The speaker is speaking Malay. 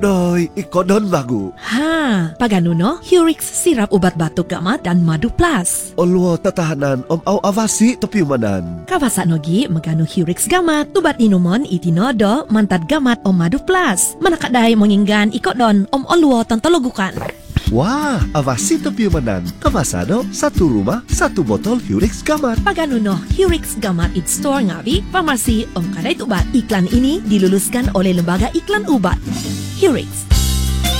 Doi, ikodon bagu. Ha, pagano no? Hurix sirap ubat batuk gamat dan madu plus. Olwo tatahanan au avasi topiumanan. Kawasa nogi magano Hurix gamat. Tubat inumon itinodo mantad gamat madu plus. Manakadai menginggan ikodon olwo tantologukan. Wah, avasi topiumanan. Kawasado, satu rumah, satu botol Hurix gamat. Pagano no? Hurix gamat it store ngawi, farmasi kadai tubat. Iklan ini diluluskan oleh Lembaga Iklan Ubat. Hurix.